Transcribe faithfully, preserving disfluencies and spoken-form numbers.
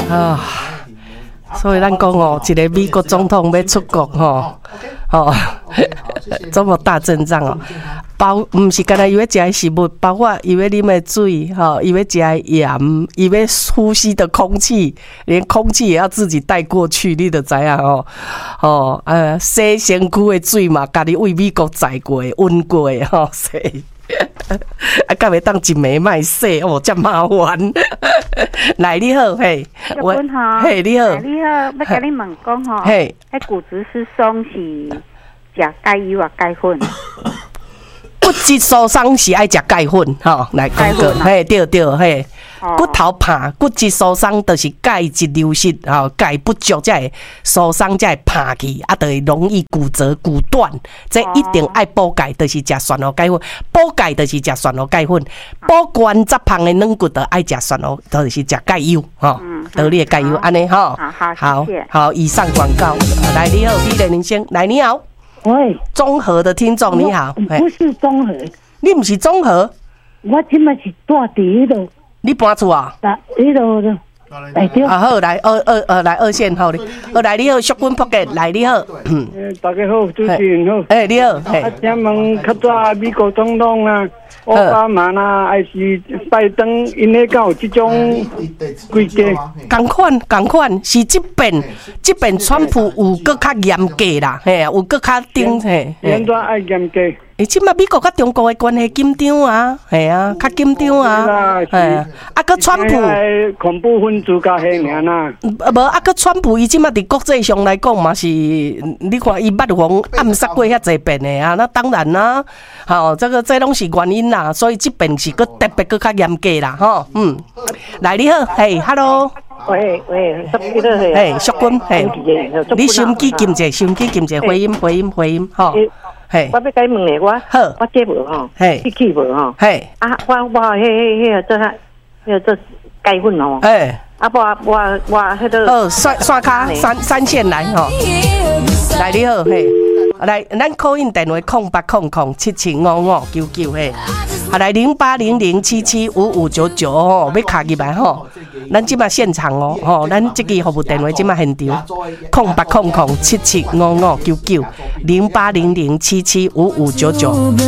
啊，所以咱讲哦，一个美国总统要出国吼，吼，这么大阵仗哦。包毋是干那伊要食的食物，包括伊要啉的水，吼，伊要食的盐，伊要呼吸的空气，连空气也要自己带过去，你就知影吼。吼，呃，洗身躯的水嘛，家己为美国载过、运过吼，洗。啊，敢会当一暝卖洗哦，真麻烦。来，你好，嘿， 我嘿，你好， 你好，要甲你问讲吼， 嘿， 迄骨质疏松是食钙油啊钙粉？ 骨质疏松是爱食钙粉，吼，来讲个，嘿，对对，嘿。骨头怕骨质疏松，就是钙质流失，吼，钙不足才会疏松，才会怕去，啊，就会容易骨折、骨断。这一定爱补钙，就是食酸蚵钙粉。补钙就是食酸蚵钙粉，补关节胖的软骨的爱食酸蚵，就是食钙油，吼，得你的钙油，安尼吼。 好好，谢谢。 好，以上广告。来，你好，美人领先，来，你好。 喂， 综合的听众你好。 不是综合， 你不是综合？ 我今麦是住伫迄度。 你搬厝啊？ 那迄度的，哎对。 啊好，来二二呃来二线好哩。好来你好，淑君福建来你好。 嗯，大家好，主持人好。 哎你好。 啊，请问较早美国总统啊，奥巴马啊，还是拜登，因咧敢有即种规则？ 同款同款，是即边即边川普有搁较严格啦，嘿，有搁较顶嘿。 严怎爱严格？ 诶，即马美国甲中国的关系紧张啊，系啊，较紧张啊，系啊，啊，搁川普恐怖分子甲迄名啦， 无啊，搁川普伊即马伫国际上来讲嘛是，你看伊捌黄暗杀过遐济遍的啊，那当然啦，吼，这个这拢是原因啦，所以即边是搁特别搁较严格啦，吼，嗯，来你好，嘿 ，hello。 喂喂，你好， 嘿，淑君，嘿，你收音机禁者，收音机禁者，回音回音回音，吼。嘿， 我要甲你问咧，我好， 我这无吼， 嘿， 去去无吼， 嘿， 啊，我我迄迄迄个做啥，迄个做钙粉吼， 哎， 啊，我我我迄个， 好，刷刷卡三三线来吼，来你好，嘿，来，咱 call in 电话空八空空七七五五九九嘿，啊来零八零零七七五五九九吼，要卡入来吼，咱即马现场哦，吼，咱即个服务电话即马现场，空八空空七七五五九九零八零零七七五五九九。